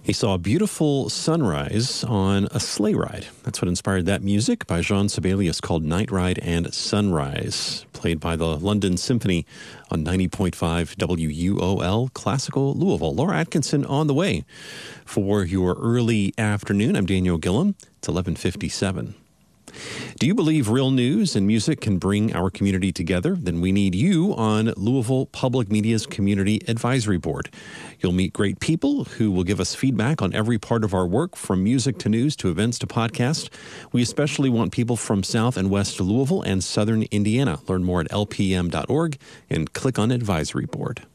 He saw a beautiful sunrise on a sleigh ride. That's what inspired that music by Jean Sibelius called Night Ride and Sunrise, played by the London Symphony on 90.5 WUOL Classical Louisville. Laura Atkinson on the way for your early afternoon. I'm Daniel Gillum. It's 11:57. Do you believe real news and music can bring our community together? Then we need you on Louisville Public Media's Community Advisory Board. You'll meet great people who will give us feedback on every part of our work, from music to news to events to podcast. We especially want people from South and West Louisville and Southern Indiana. Learn more at lpm.org and click on Advisory Board.